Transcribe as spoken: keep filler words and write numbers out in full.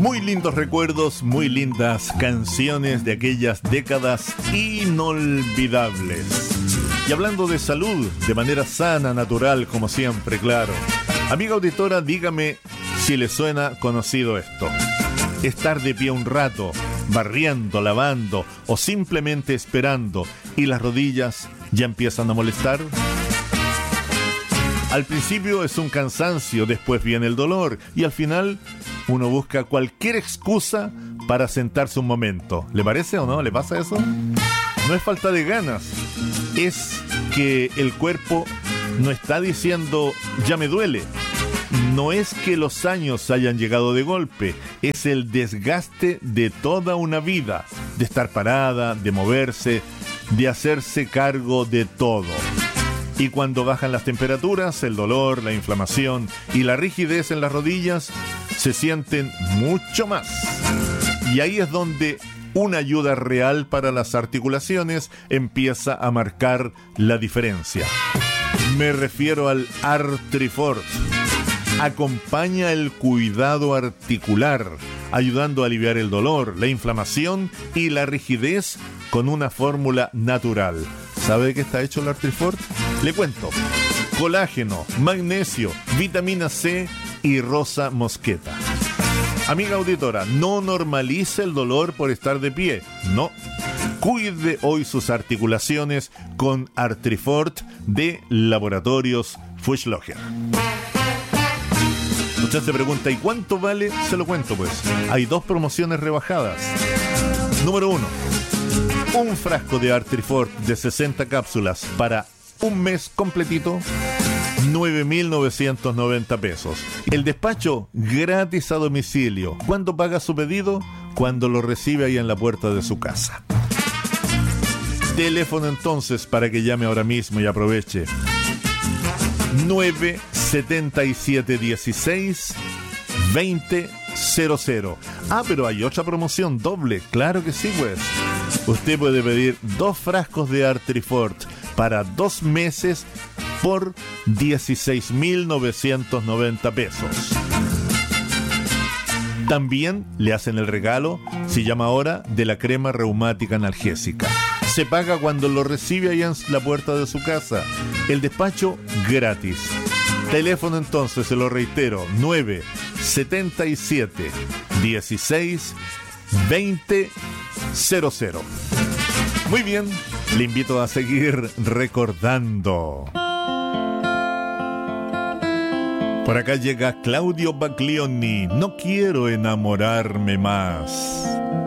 Muy lindos recuerdos, muy lindas canciones de aquellas décadas inolvidables. Y hablando de salud, de manera sana, natural, como siempre, claro. Amiga auditora, dígame si le suena conocido esto. Estar de pie un rato, barriendo, lavando o simplemente esperando y las rodillas ya empiezan a molestar. Al principio es un cansancio, después viene el dolor y al final uno busca cualquier excusa para sentarse un momento. ¿Le parece o no? ¿Le pasa eso? No es falta de ganas, es que el cuerpo no está diciendo ya me duele. No es que los años hayan llegado de golpe, es el desgaste de toda una vida, de estar parada, de moverse, de hacerse cargo de todo. Y cuando bajan las temperaturas, el dolor, la inflamación y la rigidez en las rodillas se sienten mucho más. Y ahí es donde una ayuda real para las articulaciones empieza a marcar la diferencia. Me refiero al Artrifort. Acompaña el cuidado articular, ayudando a aliviar el dolor, la inflamación y la rigidez con una fórmula natural. ¿Sabe de qué está hecho el Artrifort? Le cuento. Colágeno, magnesio, vitamina C y rosa mosqueta. Amiga auditora, no normalice el dolor por estar de pie. No. Cuide hoy sus articulaciones con Artrifort de Laboratorios Fuchsloger. Usted se pregunta, ¿y cuánto vale? Se lo cuento pues. Hay dos promociones rebajadas. Número uno. Un frasco de Artrifort de sesenta cápsulas para un mes completito, nueve mil novecientos noventa pesos. El despacho gratis a domicilio. ¿Cuándo paga su pedido? Cuando lo recibe ahí en la puerta de su casa. Teléfono entonces para que llame ahora mismo y aproveche. nueve setenta y siete dieciséis veinte cero cero. Ah, pero hay otra promoción doble. Claro que sí, pues. Usted puede pedir dos frascos de Artrifort para dos meses por dieciséis mil novecientos noventa pesos. También le hacen el regalo, si llama ahora, de la crema reumática analgésica. Se paga cuando lo recibe allá en la puerta de su casa. El despacho gratis. Teléfono entonces, se lo reitero, nueve setenta y siete dieciséis veinte cero cero. Muy bien, le invito a seguir recordando. Por acá llega Claudio Baglioni, no quiero enamorarme más.